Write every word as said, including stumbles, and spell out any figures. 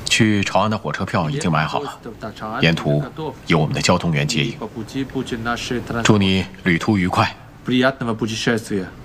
去长安的火车票已经买好了，沿途有我们的交通员接应。祝你旅途愉快。 Приятного путешествия.